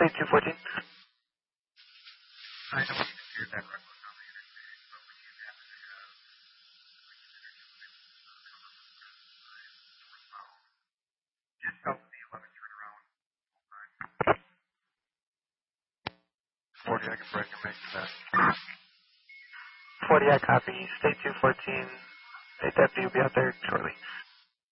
State 214. I don't need to hear that reckless on the interstate, but when you happen to have northbound, just south of the 11 turnaround, 40, I can break and make that. 40, I copy. State 214. State deputy will be out there shortly.